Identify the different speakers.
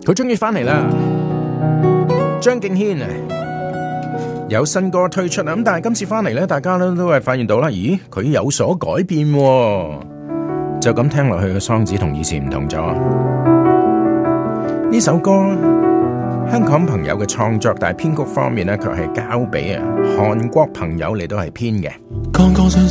Speaker 1: 佢終於翻嚟啦。張敬軒啊，有新歌推出啊，咁但係今次翻嚟咧，大家都係發現到啦，咦，佢有所改變喎，就咁聽落去嘅嗓子同以前唔同咗。呢首歌香港朋友嘅創作，但係編曲方面咧，卻係交俾韓國朋友嚟到係編嘅。剛剛